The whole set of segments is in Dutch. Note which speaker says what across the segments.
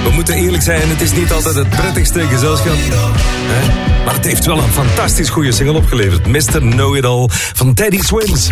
Speaker 1: We moeten eerlijk zijn, het is niet altijd het prettigste gezelschap. Hè? Maar het heeft wel een fantastisch goede single opgeleverd. Mr. Know It All van Teddy Swims.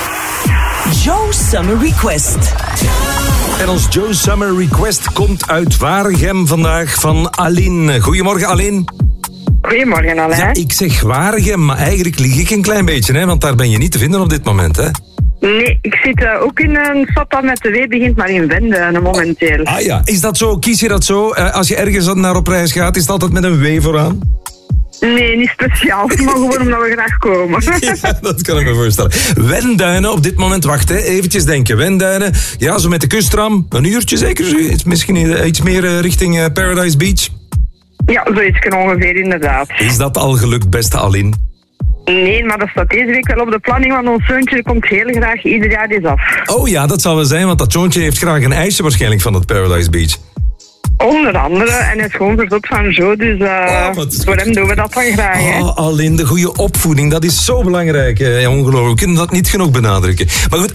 Speaker 2: Joe Summer Request.
Speaker 1: En ons Joe Summer Request komt uit Waregem vandaag van Aline. Goedemorgen, Aline.
Speaker 3: Goedemorgen, Alain.
Speaker 1: Ja, ik zeg Waregem, maar eigenlijk lieg ik een klein beetje, hè? Want daar ben je niet te vinden op dit moment, hè?
Speaker 3: Nee, ik zit ook in een stad dat met de W begint, maar in Wendenen momenteel.
Speaker 1: Ah ja, is dat zo? Kies je dat zo? Als je ergens naar op reis gaat, is het altijd met een W vooraan?
Speaker 3: Nee, niet speciaal, maar gewoon omdat we graag komen.
Speaker 1: Ja, dat kan ik me voorstellen. Wenduinen op dit moment, wacht hè, eventjes denken. Wenduinen, ja, zo met de kusttram, een uurtje zeker? Misschien iets meer richting Paradise Beach?
Speaker 3: Ja, zoiets ongeveer inderdaad.
Speaker 1: Is dat al gelukt, beste Aline?
Speaker 3: Nee, maar dat staat deze week wel op de planning, want ons zoontje komt heel graag ieder jaar eens af.
Speaker 1: Oh ja, dat zal wel zijn, want dat zoontje heeft graag een ijsje waarschijnlijk van het Paradise Beach.
Speaker 3: Onder andere, en hij is gewoon verzot van Joe, dus voor hem doen we dat dan graag. Hè.
Speaker 1: Oh, Aline, de goede opvoeding, dat is zo belangrijk. Ongelooflijk, we kunnen dat niet genoeg benadrukken. Maar goed,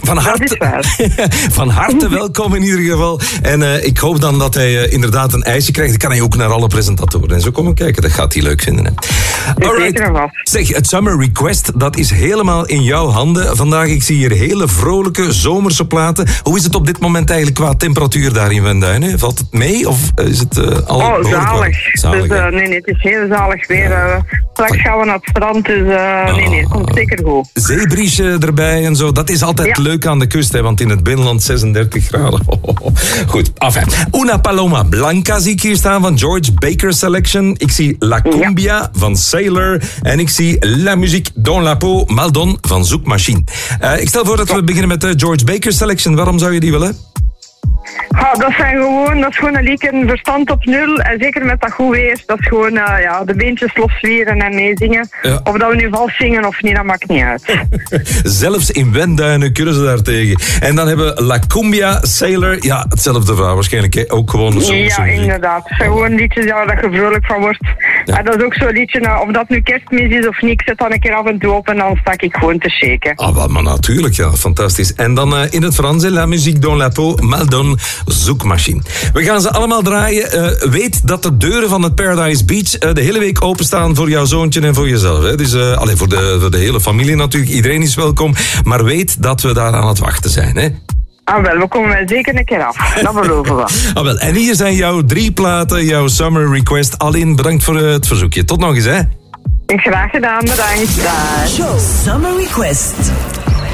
Speaker 1: van harte welkom in ieder geval. En ik hoop dan dat hij inderdaad een ijsje krijgt. Dan kan hij ook naar alle presentatoren en zo komen kijken. Dat gaat hij leuk vinden. Hè. Alright. Zeg, het Summer Request, dat is helemaal in jouw handen vandaag. Ik zie hier hele vrolijke zomerse platen. Hoe is het op dit moment eigenlijk qua temperatuur daar in Wenduinen? Valt het mee of is het al
Speaker 3: zalig. Dus, nee, het is heel zalig weer. Straks gaan we naar het strand, dus nee, het komt zeker goed.
Speaker 1: Zeebriesje erbij en zo, dat is altijd leuk aan de kust, hè, want in het binnenland 36 graden. Goed, enfin. Una Paloma Blanca zie ik hier staan van George Baker Selection. Ik zie La Cumbia van Sailor en ik zie La Musique dans la peau Maldon van Zoekmachine. Ik stel voor dat we beginnen met de George Baker Selection. Waarom zou je die willen?
Speaker 3: Dat is gewoon een lieke verstand op nul. En zeker met dat goed weer. Dat is gewoon de beentjes losvieren en meezingen. Ja. Of dat we nu vals zingen of niet, dat maakt niet uit.
Speaker 1: Zelfs in Wenduinen kunnen ze daar tegen. En dan hebben we La Cumbia, Sailor. Ja, hetzelfde verhaal waarschijnlijk. Hè? Ook gewoon zo.
Speaker 3: Ja, inderdaad. Het zijn gewoon liedjes waar je vrolijk van wordt. Ja. En dat is ook zo'n liedje, of dat nu kerstmis is of niet. Ik zet dan een keer af en toe op en dan sta ik gewoon te shaken.
Speaker 1: Ah, maar natuurlijk, ja. Fantastisch. En dan in het Frans, La Musique dans la peau Maldon Zoekmachine. We gaan ze allemaal draaien. Weet dat de deuren van het Paradise Beach de hele week openstaan voor jouw zoontje en voor jezelf. Hè? Dus voor de hele familie natuurlijk. Iedereen is welkom. Maar weet dat we daar aan het wachten zijn. Hè?
Speaker 3: Wel, we komen wel zeker een keer af. Dat beloven we.
Speaker 1: Wel, en hier zijn jouw 3 platen, jouw Summer Request. Aline, bedankt voor het verzoekje. Tot nog eens, hè.
Speaker 3: Graag gedaan, bedankt.
Speaker 2: Show Summer Request.